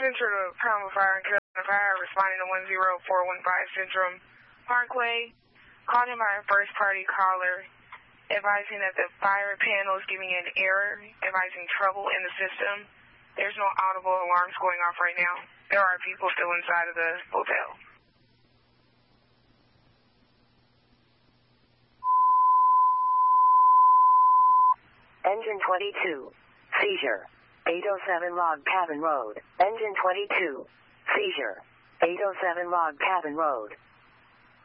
Central to Primal Fire and Carolina Fire, responding to 10415 Central Parkway. Called in by a first-party caller, advising that the fire panel is giving an error, advising trouble in the system. There's no audible alarms going off right now. There are people still inside of the hotel. Engine 22. Seizure. 807 Log Cabin Road. Engine 22. Seizure. 807 Log Cabin Road.